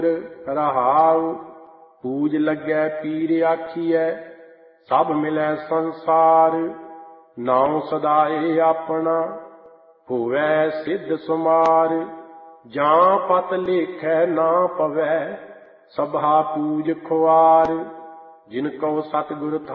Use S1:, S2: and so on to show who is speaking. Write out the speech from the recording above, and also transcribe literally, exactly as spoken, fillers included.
S1: ਰਹਾਉ। ਪੂਜ ਲੱਗੈ ਪੀਰ ਆਖੀਐ ਸਭ ਮਿਲੈ ਸੰਸਾਰ। ਨਾਉ ਸਦਾਏ ਆਪਣਾ ਹੋਵੈ ਸਿੱਧ ਸੁਮਾਰ। ਜਾਂ ਪਤ ਲੇਖੈ ਨਾ ਪਵੈ ਸਭਾ ਪੂਜ ਖੁਆਰ। ਜਿਨ ਕਉ ਸਤਿਗੁਰ